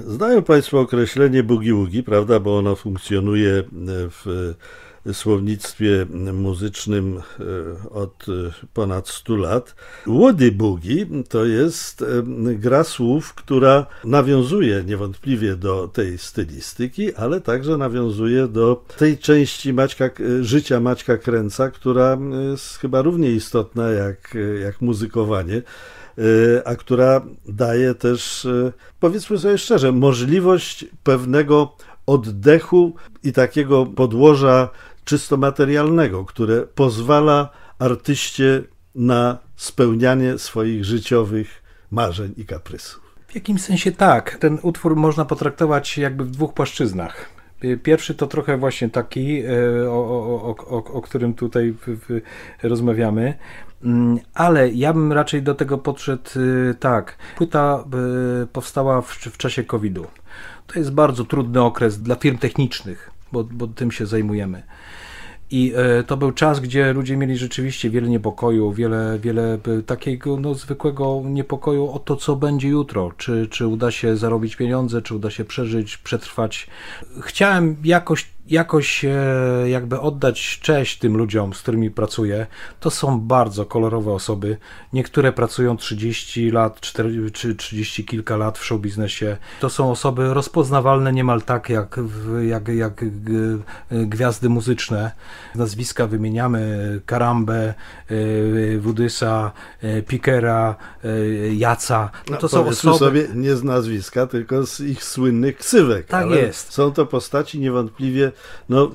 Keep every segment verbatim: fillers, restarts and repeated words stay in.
Znają Państwo określenie boogie-woogie, prawda, bo ono funkcjonuje w słownictwie muzycznym od ponad stu lat. Woody boogie to jest gra słów, która nawiązuje niewątpliwie do tej stylistyki, ale także nawiązuje do tej części Maćka, życia Maćka Kręca, która jest chyba równie istotna jak, jak muzykowanie, a która daje też, powiedzmy sobie szczerze, możliwość pewnego oddechu i takiego podłoża czysto materialnego, które pozwala artyście na spełnianie swoich życiowych marzeń i kaprysów. W jakimś sensie tak. Ten utwór można potraktować jakby w dwóch płaszczyznach. Pierwszy to trochę właśnie taki, o, o, o, o którym tutaj rozmawiamy, ale ja bym raczej do tego podszedł tak. Płyta powstała w, w czasie kowida. To jest bardzo trudny okres dla firm technicznych, bo, bo tym się zajmujemy. I e, to był czas, gdzie ludzie mieli rzeczywiście wiele niepokoju, wiele, wiele takiego no, zwykłego niepokoju o to, co będzie jutro. Czy, czy uda się zarobić pieniądze, czy uda się przeżyć, przetrwać. Chciałem jakoś, jakoś e, jakby oddać cześć tym ludziom, z którymi pracuję. To są bardzo kolorowe osoby. Niektóre pracują trzydzieści lat, czterdzieści czy trzydzieści kilka lat w showbiznesie. To są osoby rozpoznawalne niemal tak jak, jak, jak gwiazdy muzyczne. Nazwiska wymieniamy: Karambę, Woodysa, Pikera, Jaca. No, to są osoby sobie nie z nazwiska, tylko z ich słynnych ksywek. Tak ale jest. Są to postaci niewątpliwie no,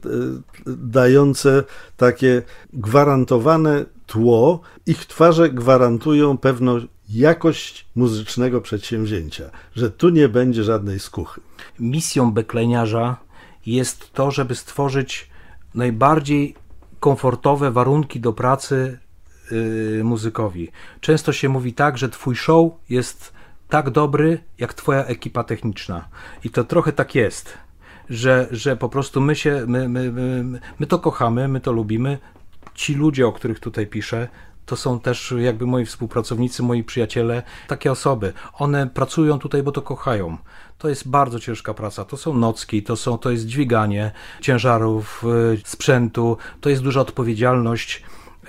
dające takie gwarantowane tło. Ich twarze gwarantują pewną jakość muzycznego przedsięwzięcia, że tu nie będzie żadnej skuchy. Misją bekleniarza jest to, żeby stworzyć najbardziej komfortowe warunki do pracy yy, muzykowi. Często się mówi tak, że twój show jest tak dobry, jak twoja ekipa techniczna. I to trochę tak jest, że, że po prostu my się, my, my, my, my to kochamy, my to lubimy. Ci ludzie, o których tutaj piszę, to są też jakby moi współpracownicy, moi przyjaciele, takie osoby. One pracują tutaj, bo to kochają. To jest bardzo ciężka praca. To są nocki, to, są, to jest dźwiganie ciężarów, sprzętu, to jest duża odpowiedzialność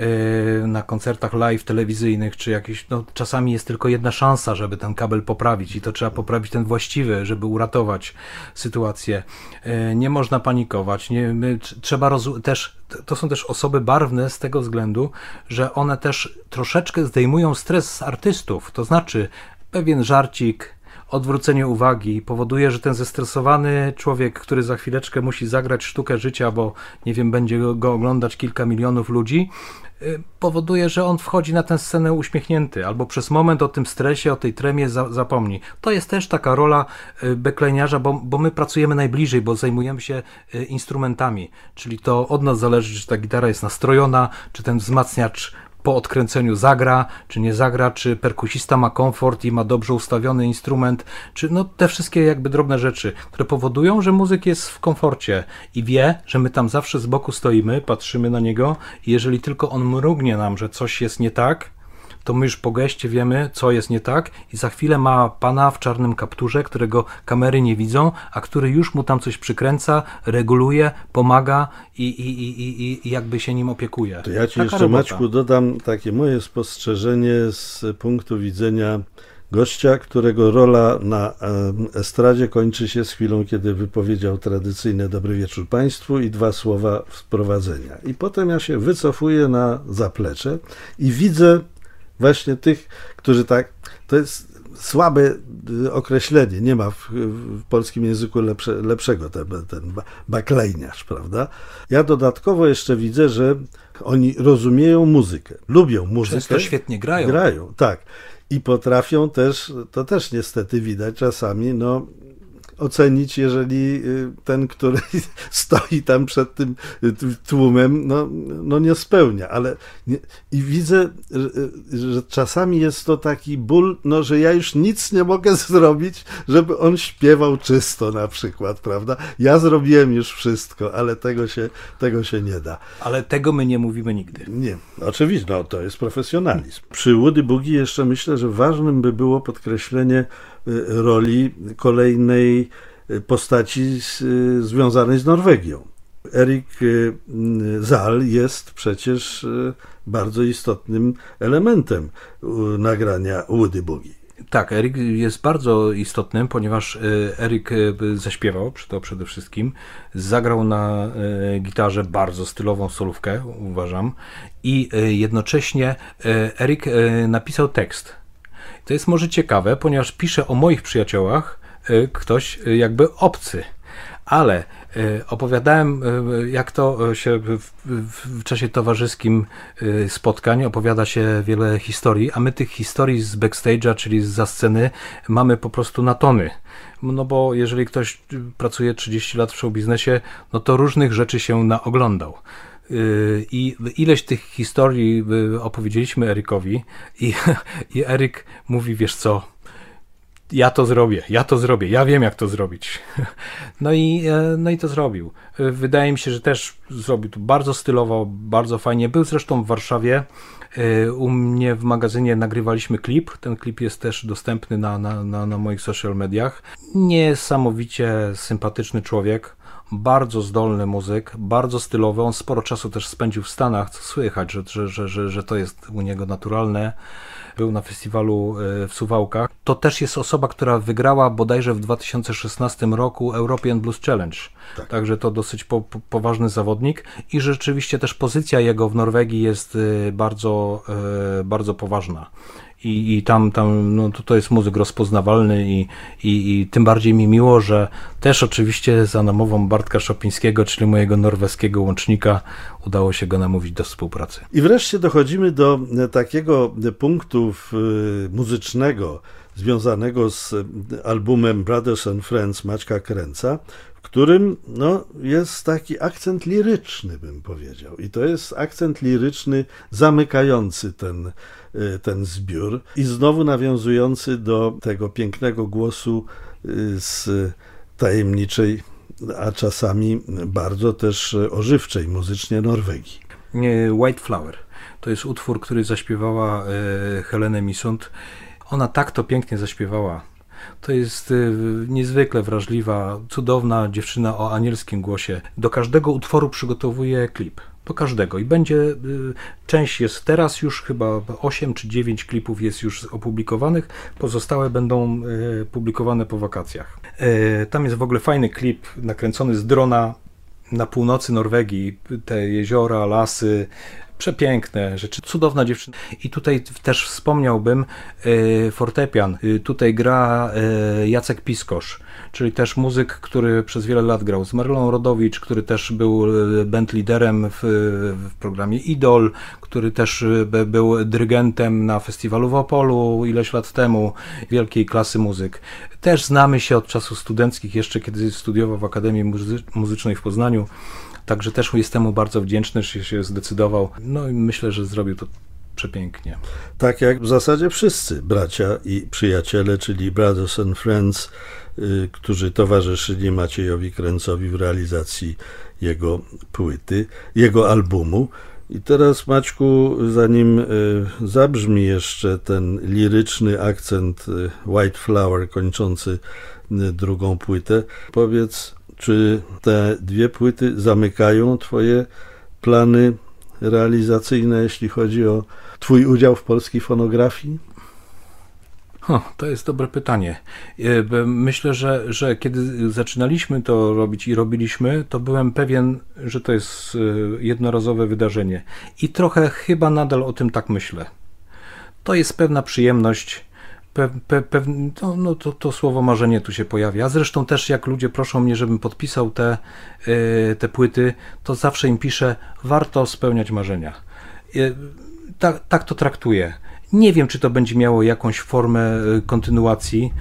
na koncertach live telewizyjnych, czy jakieś, no czasami jest tylko jedna szansa, żeby ten kabel poprawić i to trzeba poprawić ten właściwy, żeby uratować sytuację. Nie można panikować, nie, my, trzeba roz- też, to są też osoby barwne z tego względu, że one też troszeczkę zdejmują stres z artystów, to znaczy pewien żarcik, odwrócenie uwagi powoduje, że ten zestresowany człowiek, który za chwileczkę musi zagrać sztukę życia, bo nie wiem, będzie go oglądać kilka milionów ludzi, powoduje, że on wchodzi na tę scenę uśmiechnięty, albo przez moment o tym stresie, o tej tremie za, zapomni. To jest też taka rola bekleniarza, bo, bo my pracujemy najbliżej, bo zajmujemy się instrumentami, czyli to od nas zależy, czy ta gitara jest nastrojona, czy ten wzmacniacz po odkręceniu zagra, czy nie zagra, czy perkusista ma komfort i ma dobrze ustawiony instrument, czy no te wszystkie jakby drobne rzeczy, które powodują, że muzyk jest w komforcie i wie, że my tam zawsze z boku stoimy, patrzymy na niego i jeżeli tylko on mrugnie nam, że coś jest nie tak, to my już po geście wiemy, co jest nie tak i za chwilę ma pana w czarnym kapturze, którego kamery nie widzą, a który już mu tam coś przykręca, reguluje, pomaga i, i, i, i jakby się nim opiekuje. To ja ci Taka jeszcze, robota. Maćku, dodam takie moje spostrzeżenie z punktu widzenia gościa, którego rola na estradzie kończy się z chwilą, kiedy wypowiedział tradycyjne dobry wieczór Państwu i dwa słowa wprowadzenia. I potem ja się wycofuję na zaplecze i widzę właśnie tych, którzy tak, to jest słabe określenie, nie ma w, w polskim języku lepsze, lepszego, ten, ten baklejniarz, prawda? Ja dodatkowo jeszcze widzę, że oni rozumieją muzykę, lubią muzykę. Często świetnie grają. Grają, tak. I potrafią też, to też niestety widać czasami, no ocenić, jeżeli ten, który stoi tam przed tym tłumem, no, no nie spełnia, ale nie, i widzę, że, że czasami jest to taki ból, no, że ja już nic nie mogę zrobić, żeby on śpiewał czysto na przykład, prawda? Ja zrobiłem już wszystko, ale tego się, tego się nie da. Ale tego my nie mówimy nigdy. Nie, oczywiście, no to jest profesjonalizm. Przy Woody Boogie jeszcze myślę, że ważnym by było podkreślenie roli kolejnej postaci z, związanej z Norwegią. Erik Zahl jest przecież bardzo istotnym elementem nagrania Woody Boogie. Tak, Erik jest bardzo istotnym, ponieważ Erik zaśpiewał, to przede wszystkim, zagrał na gitarze bardzo stylową solówkę, uważam, i jednocześnie Erik napisał tekst. To jest może ciekawe, ponieważ pisze o moich przyjaciołach ktoś jakby obcy. Ale opowiadałem, jak to się w, w, w czasie towarzyskim spotkań opowiada się wiele historii, a my tych historii z backstage'a, czyli zza sceny, mamy po prostu na tony. No bo jeżeli ktoś pracuje trzydzieści lat w showbiznesie, no to różnych rzeczy się naoglądał. I ileś tych historii opowiedzieliśmy Erikowi i, i Erik mówi, wiesz co, ja to zrobię, ja to zrobię, ja wiem jak to zrobić. No i, no i to zrobił. Wydaje mi się, że też zrobił to bardzo stylowo, bardzo fajnie. Był zresztą w Warszawie. U mnie w magazynie nagrywaliśmy klip. Ten klip jest też dostępny na, na, na, na moich social mediach. Niesamowicie sympatyczny człowiek. Bardzo zdolny muzyk, bardzo stylowy. On sporo czasu też spędził w Stanach, co słychać, że, że, że, że, że to jest u niego naturalne. Był na festiwalu w Suwałkach. To też jest osoba, która wygrała bodajże w dwa tysiące szesnastym roku European Blues Challenge. Tak. Także to dosyć po, po, poważny zawodnik i rzeczywiście też pozycja jego w Norwegii jest bardzo, bardzo poważna. I, i tam, tam no to, to jest muzyk rozpoznawalny i, i, i tym bardziej mi miło, że też oczywiście za namową Bartka Szopińskiego, czyli mojego norweskiego łącznika, udało się go namówić do współpracy. I wreszcie dochodzimy do takiego punktu muzycznego związanego z albumem Brothers and Friends Maćka Kręca, w którym no, jest taki akcent liryczny, bym powiedział. I to jest akcent liryczny zamykający ten, ten zbiór i znowu nawiązujący do tego pięknego głosu z tajemniczej, a czasami bardzo też ożywczej muzycznie Norwegii. White Flower. To jest utwór, który zaśpiewała Helene Misund. Ona tak to pięknie zaśpiewała. To jest y, niezwykle wrażliwa, cudowna dziewczyna o anielskim głosie. Do każdego utworu przygotowuje klip. Do każdego. I będzie, y, część jest teraz już, chyba osiem czy dziewięć klipów jest już opublikowanych. Pozostałe będą y, publikowane po wakacjach. Y, tam jest w ogóle fajny klip nakręcony z drona na północy Norwegii. Te jeziora, lasy, przepiękne rzeczy, cudowna dziewczyna. I tutaj też wspomniałbym y, fortepian. Y, tutaj gra y, Jacek Piskosz, czyli też muzyk, który przez wiele lat grał z Marlą Rodowicz, który też był bandliderem w, w programie Idol, który też y, był dyrygentem na festiwalu w Opolu ileś lat temu. Wielkiej klasy muzyk. Też znamy się od czasów studenckich, jeszcze kiedy studiował w Akademii Muzy- Muzycznej w Poznaniu. Także też jestem mu bardzo wdzięczny, że się zdecydował. No i myślę, że zrobił to przepięknie. Tak jak w zasadzie wszyscy bracia i przyjaciele, czyli Brothers and Friends, y, którzy towarzyszyli Maciejowi Kręcowi w realizacji jego płyty, jego albumu. I teraz, Maćku, zanim y, zabrzmi jeszcze ten liryczny akcent y, White Flower kończący y, drugą płytę, powiedz, czy te dwie płyty zamykają twoje plany realizacyjne, jeśli chodzi o twój udział w polskiej fonografii? Huh, to jest dobre pytanie. Myślę, że, że kiedy zaczynaliśmy to robić i robiliśmy, to byłem pewien, że to jest jednorazowe wydarzenie. I trochę chyba nadal o tym tak myślę. To jest pewna przyjemność. Pe, pe, pe, no, no to, to słowo marzenie tu się pojawia. A zresztą też jak ludzie proszą mnie, żebym podpisał te, yy, te płyty, to zawsze im piszę, warto spełniać marzenia. Yy, tak, tak to traktuję. Nie wiem, czy to będzie miało jakąś formę kontynuacji.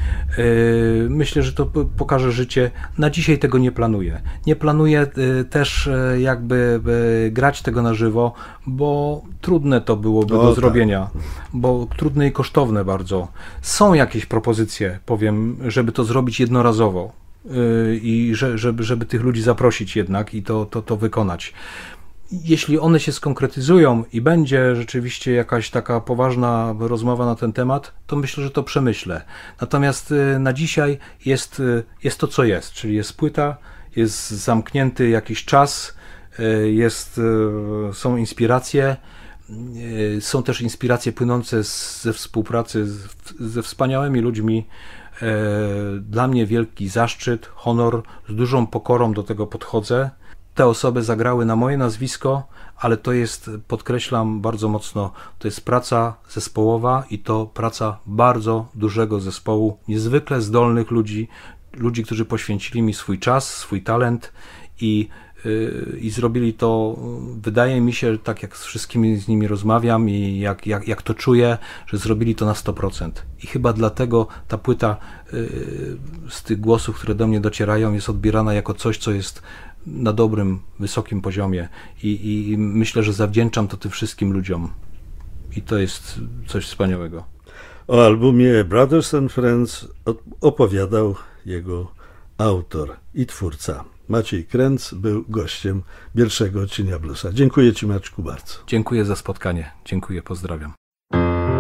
Myślę, że to pokaże życie. Na dzisiaj tego nie planuję. Nie planuję też jakby grać tego na żywo, bo trudne to byłoby o, do tak. zrobienia, bo trudne i kosztowne bardzo. Są jakieś propozycje, powiem, żeby to zrobić jednorazowo i żeby, żeby tych ludzi zaprosić jednak i to, to, to wykonać. jeśli one się skonkretyzują i będzie rzeczywiście jakaś taka poważna rozmowa na ten temat, to myślę, że to przemyślę. Natomiast na dzisiaj jest, jest to, co jest, czyli jest płyta, jest zamknięty jakiś czas, jest, są inspiracje, są też inspiracje płynące z, ze współpracy z, ze wspaniałymi ludźmi. Dla mnie wielki zaszczyt, honor, z dużą pokorą do tego podchodzę. Te osoby zagrały na moje nazwisko, ale to jest, podkreślam bardzo mocno, to jest praca zespołowa i to praca bardzo dużego zespołu, niezwykle zdolnych ludzi, ludzi, którzy poświęcili mi swój czas, swój talent i, yy, i zrobili to, wydaje mi się, tak jak z wszystkimi z nimi rozmawiam i jak, jak, jak to czuję, że zrobili to na sto procent. I chyba dlatego ta płyta yy, z tych głosów, które do mnie docierają, jest odbierana jako coś, co jest na dobrym, wysokim poziomie i, i myślę, że zawdzięczam to tym wszystkim ludziom i to jest coś wspaniałego. O albumie Brothers and Friends opowiadał jego autor i twórca. Maciej Kręc był gościem pierwszego odcinka Bluesa. Dziękuję Ci, Maćku, bardzo. Dziękuję za spotkanie. Dziękuję, pozdrawiam.